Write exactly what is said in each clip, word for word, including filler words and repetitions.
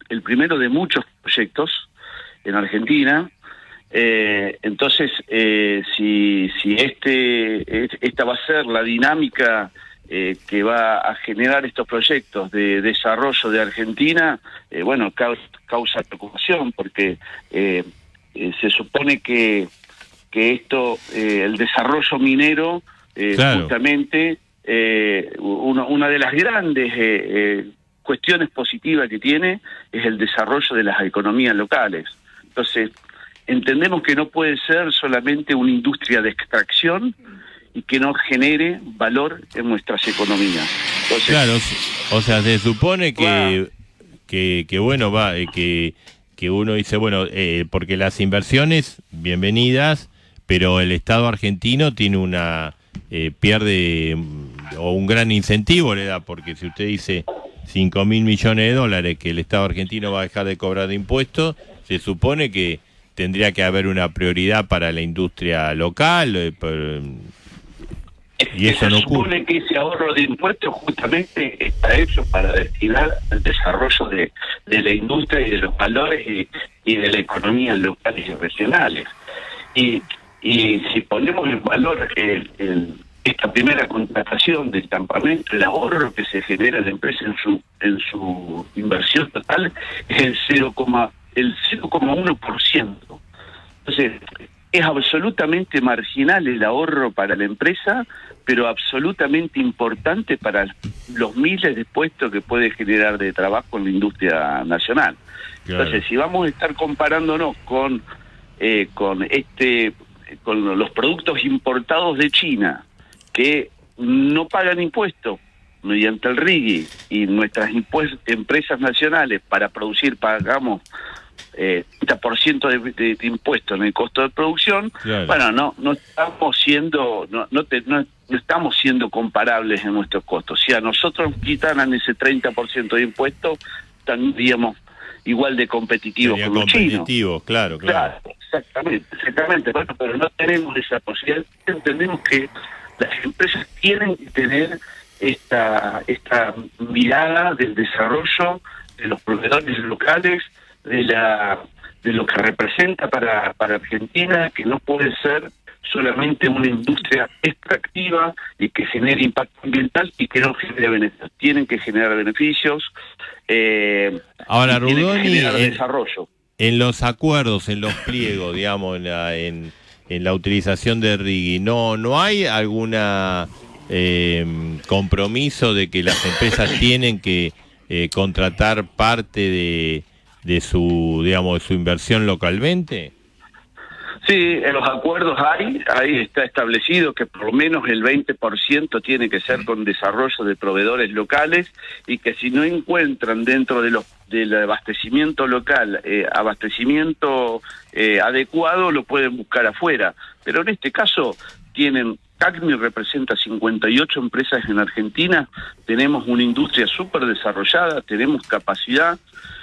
el primero de muchos proyectos en Argentina. Eh, entonces, eh, si, si este, esta va a ser la dinámica eh, que va a generar estos proyectos de desarrollo de Argentina, eh, bueno, causa, causa preocupación, porque eh, eh, se supone que, que esto, eh, el desarrollo minero, eh, claro. justamente, eh, uno, una de las grandes eh, eh, cuestiones positivas que tiene es el desarrollo de las economías locales. Entonces, entendemos que no puede ser solamente una industria de extracción y que no genere valor en nuestras economías. Entonces, claro, o sea, se supone que, que, que bueno, va, que, que uno dice, bueno, eh, porque las inversiones, bienvenidas, pero el Estado argentino tiene una, eh, pierde, o un gran incentivo le da, porque si usted dice cinco mil millones de dólares que el Estado argentino va a dejar de cobrar de impuestos, se supone que tendría que haber una prioridad para la industria local, eh, por, y eso no ocurre. Se supone que ese ahorro de impuestos justamente está hecho para destinar al desarrollo de, de la industria y de los valores y, y de la economía locales y regionales. Y, y si ponemos en valor el, el, esta primera contratación del campamento, el ahorro que se genera la empresa en su en su inversión total es el cero coma uno por ciento. Entonces, es absolutamente marginal el ahorro para la empresa, pero absolutamente importante para los miles de puestos que puede generar de trabajo en la industria nacional. Claro. Entonces, si vamos a estar comparándonos con eh, con este con los productos importados de China, que no pagan impuestos mediante el R I G I, y nuestras empresas nacionales para producir pagamos eh, treinta por ciento de, de, de impuestos en el costo de producción, claro. bueno, no no estamos siendo no no, te, no no estamos siendo comparables en nuestros costos. Si a nosotros quitaran ese treinta por ciento de impuestos, estaríamos igual de competitivos con los chinos. Claro, claro. Claro, exactamente, exactamente. Bueno, pero no tenemos esa posibilidad. Entendemos que las empresas tienen que tener esta esta mirada del desarrollo de los proveedores locales, de la de lo que representa para para Argentina, que no puede ser solamente una industria extractiva y que genere impacto ambiental y que no genere beneficios. Tienen que generar beneficios. Eh, Ahora, Rudoni, en, desarrollo. En los acuerdos, en los pliegos, digamos, en la, en, en la utilización de R I G I, ¿no, no hay alguna eh, compromiso de que las empresas tienen que eh, contratar parte de, de su, digamos, de su inversión localmente? Sí, en los acuerdos hay, ahí está establecido que por lo menos el veinte por ciento tiene que ser con desarrollo de proveedores locales, y que si no encuentran dentro de los del abastecimiento local eh, abastecimiento eh, adecuado, lo pueden buscar afuera. Pero en este caso tienen, CACMI representa cincuenta y ocho empresas en Argentina, tenemos una industria súper desarrollada, tenemos capacidad.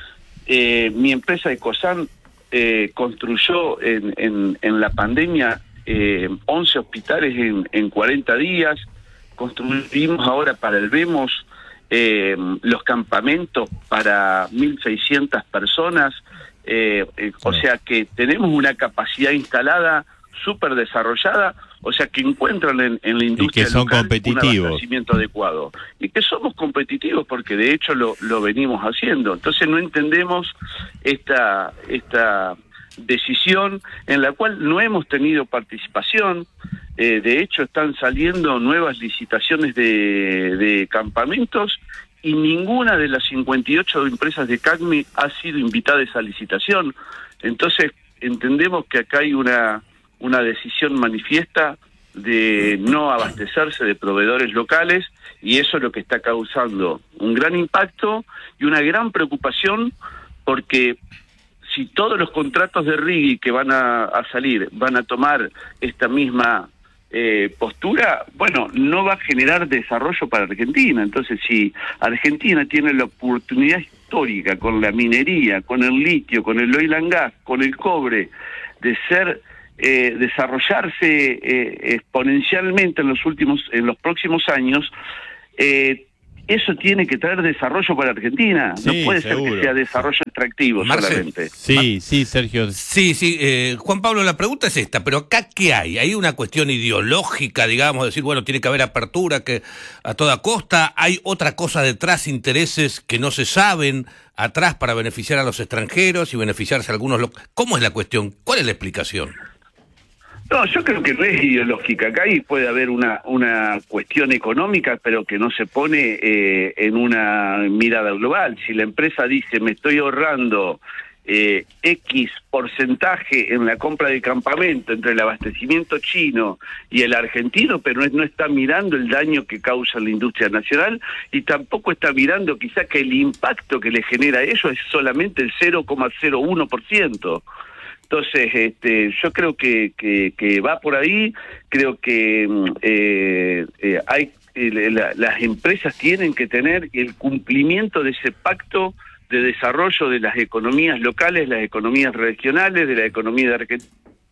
Eh, mi empresa Ecosan Eh, construyó en, en, en la pandemia eh, once hospitales en, en cuarenta días, construimos ahora para el Vemos eh, los campamentos para mil seiscientas personas, eh, eh, sí. O sea que tenemos una capacidad instalada súper desarrollada, o sea que encuentran en, en la industria y que son local competitivos. Un abastecimiento adecuado, y que somos competitivos porque de hecho lo, lo venimos haciendo. Entonces no entendemos esta esta decisión en la cual no hemos tenido participación. Eh, de hecho están saliendo nuevas licitaciones de, de campamentos y ninguna de las cincuenta y ocho empresas de CACMI ha sido invitada a esa licitación. Entonces entendemos que acá hay una una decisión manifiesta de no abastecerse de proveedores locales, y eso es lo que está causando un gran impacto y una gran preocupación, porque si todos los contratos de R I G I que van a, a salir van a tomar esta misma eh, postura, bueno, no va a generar desarrollo para Argentina. Entonces, si Argentina tiene la oportunidad histórica con la minería, con el litio, con el oil and gas, con el cobre, de ser Eh, desarrollarse eh, exponencialmente en los últimos, en los próximos años, eh, eso tiene que traer desarrollo para Argentina. Sí, no puede seguro. ser que sea desarrollo extractivo Marcel, solamente. Sí, sí, Sergio. Sí, sí, eh, Juan Pablo, la pregunta es esta, pero acá ¿qué hay? ¿Hay una cuestión ideológica, digamos, decir, bueno, tiene que haber apertura que a toda costa? ¿Hay otra cosa detrás, intereses que no se saben atrás para beneficiar a los extranjeros y beneficiarse a algunos? Lo... ¿Cómo es la cuestión? ¿Cuál es la explicación? No, yo creo que no es ideológica. Acá y puede haber una una cuestión económica, pero que no se pone eh, en una mirada global. Si la empresa dice, me estoy ahorrando eh, X porcentaje en la compra de campamento entre el abastecimiento chino y el argentino, pero no, no está mirando el daño que causa la industria nacional y tampoco está mirando quizá que el impacto que le genera a ellos es solamente el cero coma cero uno por ciento. Entonces, este, yo creo que, que, que va por ahí, creo que eh, eh, hay eh, la, las empresas tienen que tener el cumplimiento de ese pacto de desarrollo de las economías locales, las economías regionales, de la economía de Argentina.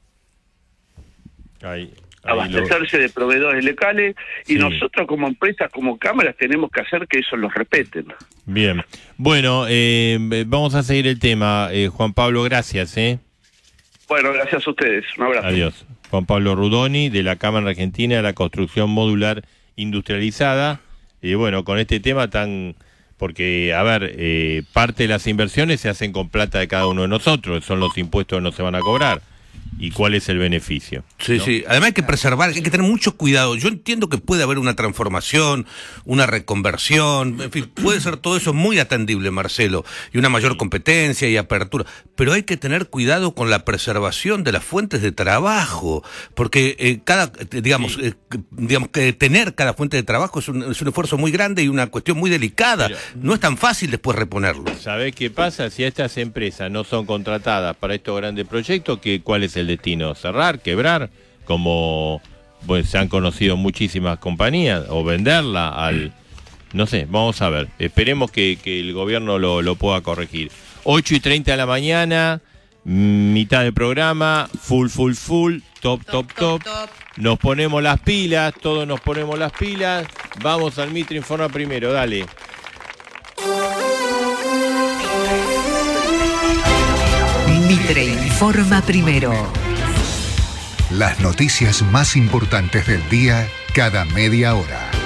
Ahí, ahí abastecerse lo... de proveedores locales y sí. nosotros como empresas, como cámaras, tenemos que hacer que eso los respeten. Bien, bueno, eh, vamos a seguir el tema. Eh, Juan Pablo, gracias, ¿eh? Bueno, gracias a ustedes. Un abrazo. Adiós. Juan Pablo Rudoni, de la Cámara Argentina de la Construcción Modular Industrializada. Y bueno, con este tema tan... Porque, a ver, eh, parte de las inversiones se hacen con plata de cada uno de nosotros, son los impuestos que no se van a cobrar. ¿Y cuál es el beneficio? Sí, ¿no? sí. Además hay que preservar, hay que tener mucho cuidado. Yo entiendo que puede haber una transformación, una reconversión, en fin, puede ser todo eso muy atendible, Marcelo, y una mayor competencia y apertura. Pero hay que tener cuidado con la preservación de las fuentes de trabajo, porque eh, cada, digamos, Sí. eh, digamos que tener cada fuente de trabajo es un, es un esfuerzo muy grande y una cuestión muy delicada. Pero no es tan fácil después reponerlo. ¿Sabés qué pasa? Si estas empresas no son contratadas para estos grandes proyectos, ¿qué, ¿cuál es el destino? ¿Cerrar? ¿Quebrar? Como pues, se han conocido muchísimas compañías, o venderla al... No sé, vamos a ver. Esperemos que, que el gobierno lo, lo pueda corregir. ocho y treinta de la mañana, mitad del programa, full, full, full, top, top, top. top. top. Nos ponemos las pilas, todos nos ponemos las pilas. Vamos al Mitre Informa primero, dale. Mitre Informa primero. Las noticias más importantes del día cada media hora.